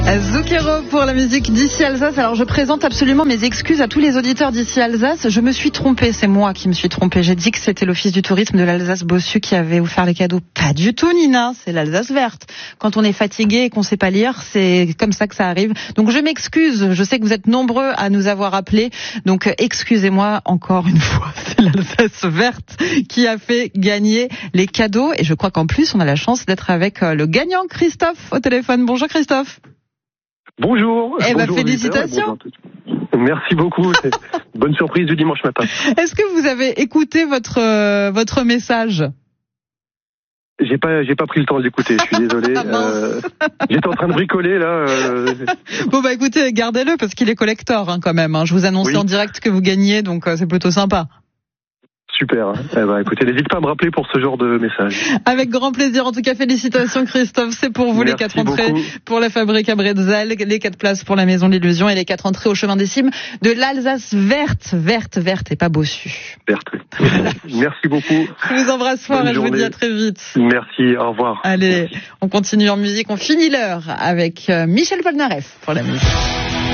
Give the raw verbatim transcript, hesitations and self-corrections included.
Zucchero pour la musique d'Ici Alsace. Alors je présente absolument mes excuses à tous les auditeurs d'Ici Alsace. Je me suis trompée, c'est moi qui me suis trompée. J'ai dit que c'était l'office du tourisme de l'Alsace-Bossu qui avait offert les cadeaux. Pas du tout, Nina, c'est l'Alsace verte. Quand on est fatigué et qu'on sait pas lire, c'est comme ça que ça arrive. Donc je m'excuse, je sais que vous êtes nombreux à nous avoir appelés. Donc excusez-moi encore une fois, c'est l'Alsace verte qui a fait gagner les cadeaux. Et je crois qu'en plus, on a la chance d'être avec le gagnant Christophe au téléphone. Bonjour Christophe. Bonjour. Eh ben, bonjour félicitations. Merci beaucoup. C'est une bonne surprise du dimanche matin. Est-ce que vous avez écouté votre euh, votre message? J'ai pas j'ai pas pris le temps de l'écouter. Je suis désolé. Ah, euh, j'étais en train de bricoler là. Euh... Bon bah écoutez, gardez-le parce qu'il est collector hein, quand même. Hein. Je vous annonçais oui. en direct que vous gagnez, donc euh, c'est plutôt sympa. Super. Eh ben, écoutez, n'hésitez pas à me rappeler pour ce genre de message. Avec grand plaisir. En tout cas, félicitations Christophe. C'est pour vous. Merci les quatre entrées beaucoup. Pour la fabrique à Bretzel, les quatre places pour la Maison de l'Illusion et les quatre entrées au Chemin des Cimes de l'Alsace verte, verte, verte et pas Bossu. Verte. Voilà. Merci beaucoup. Je vous embrasse fort et je vous dis à très vite. Merci. Au revoir. Allez, Merci. On continue en musique. On finit l'heure avec Michel Polnareff pour la musique.